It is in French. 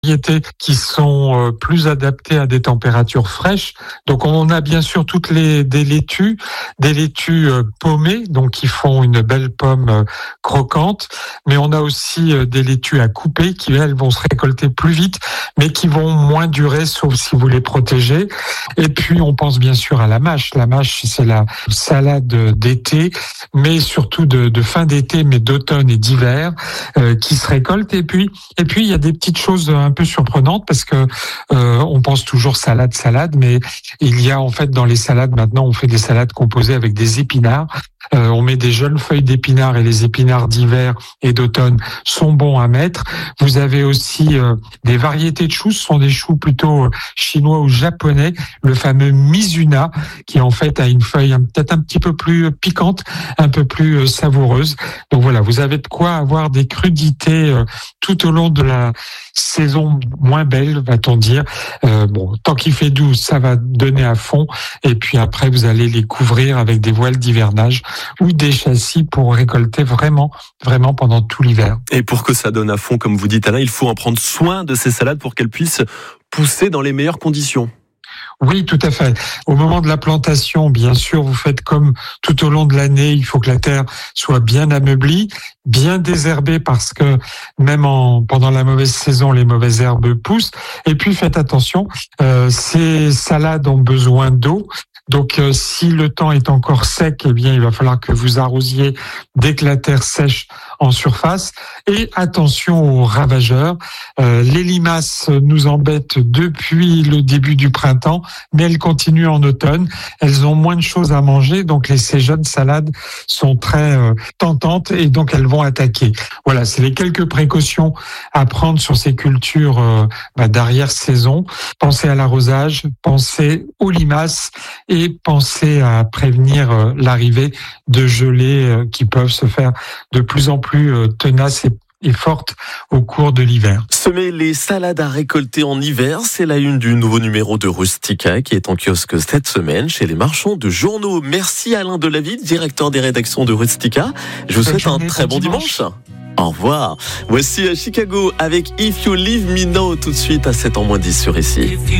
variétés qui sont plus adaptées à des températures fraîches. Donc on a bien sûr des laitues paumées, donc qui font une belle pomme croquante, mais on a aussi des laitues à couper qui elles vont se récolter plus vite, mais qui vont moins durer, sauf si vous les protégez. Et puis on pense bien sûr à la mâche. La mâche, c'est la salade d'été, mais surtout de fin d'été, mais d'automne et d'hiver, qui se récolte. Et puis il y a des petites choses un peu surprenantes parce que on pense toujours salade, mais il y a en fait dans les salades maintenant, on fait des salades composées avec des épinards. On met des jeunes feuilles d'épinards et les épinards d'hiver et d'automne sont bons à mettre. Vous avez aussi des variétés de choux, ce sont des choux plutôt chinois ou japonais, le fameux Mizuna qui en fait a une feuille peut-être un petit peu plus piquante, un peu plus savoureuse. Donc voilà, vous avez de quoi avoir des crudités tout au long de la saison moins belle, va-t-on dire. Tant qu'il fait doux, ça va donner à fond. Et puis après, vous allez les couvrir avec des voiles d'hivernage ou des châssis pour récolter vraiment pendant tout l'hiver. Et pour que ça donne à fond, comme vous dites Alain, il faut en prendre soin de ces salades pour qu'elles puissent pousser dans les meilleures conditions. Oui, tout à fait. Au moment de la plantation, bien sûr, vous faites comme tout au long de l'année, il faut que la terre soit bien ameublée, bien désherbée parce que même pendant la mauvaise saison, les mauvaises herbes poussent. Et puis faites attention, ces salades ont besoin d'eau. Donc, si le temps est encore sec, eh bien, il va falloir que vous arrosiez dès que la terre sèche en surface. Et attention aux ravageurs. Les limaces nous embêtent depuis le début du printemps, mais elles continuent en automne. Elles ont moins de choses à manger, donc ces jeunes salades sont très tentantes et donc elles vont attaquer. Voilà, c'est les quelques précautions à prendre sur ces cultures d'arrière-saison. Pensez à l'arrosage, pensez aux limaces et pensez à prévenir l'arrivée de gelées qui peuvent se faire de plus en plus tenaces et fortes au cours de l'hiver. Semer les salades à récolter en hiver, c'est la une du nouveau numéro de Rustica qui est en kiosque cette semaine chez les marchands de journaux. Merci Alain Delaville, directeur des rédactions de Rustica. Je vous souhaite un très bon dimanche. Au revoir. Voici Chicago avec If You Leave Me Now tout de suite à 7h moins 10 sur ici.